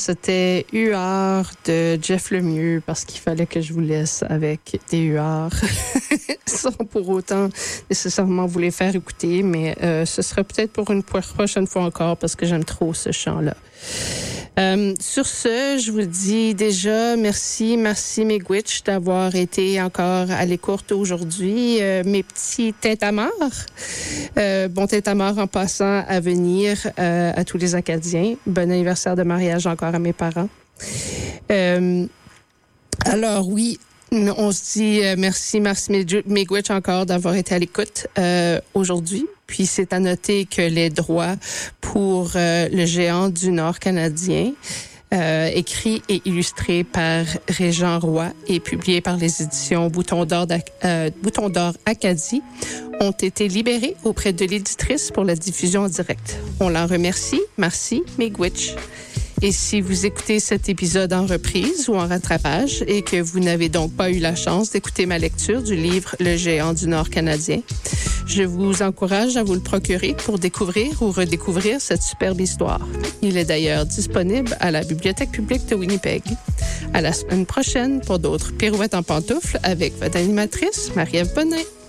C'était Huard de Jeff Lemieux parce qu'il fallait que je vous laisse avec des huards sans pour autant nécessairement vous les faire écouter, mais ce sera peut-être pour une prochaine fois encore parce que j'aime trop ce chant-là. Sur ce, je vous dis déjà merci Miigwech d'avoir été encore à l'écoute aujourd'hui. Mes petits tintamars, bon tintamar en passant à venir à tous les Acadiens. Bon anniversaire de mariage encore à mes parents. Alors oui, on se dit merci Miigwech encore d'avoir été à l'écoute aujourd'hui. Puis c'est à noter que les droits pour le géant du Nord canadien, écrit et illustré par Régent Roy et publié par les éditions Bouton d'Or Acadie, ont été libérés auprès de l'éditrice pour la diffusion en direct. On l'en remercie. Merci Miigwech. Et si vous écoutez cet épisode en reprise ou en rattrapage et que vous n'avez donc pas eu la chance d'écouter ma lecture du livre Le géant du Nord canadien, je vous encourage à vous le procurer pour découvrir ou redécouvrir cette superbe histoire. Il est d'ailleurs disponible à la Bibliothèque publique de Winnipeg. À la semaine prochaine pour d'autres pirouettes en pantoufles avec votre animatrice Marie-Ève Bonin.